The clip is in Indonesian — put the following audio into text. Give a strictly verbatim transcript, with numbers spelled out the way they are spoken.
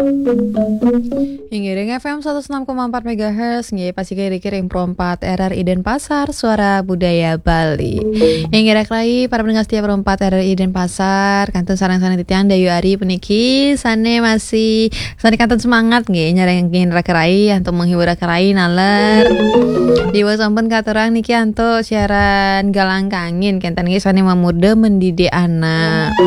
Ingiring F M seratus enam koma empat megahertz nggih pasti kiring perempat R R I Denpasar suara budaya Bali. Ingirak rai para pendengar setia perempat R R I Denpasar kantun sareng-sareng titian Dayu Ari puniki sane masih sane kantun semangat nggih nyarengin rakerai untuk menghibur rakerai naler. Dewa sampun katurang niki anto siaran galang kangin kenten nggih sane mamuda mendidik anak.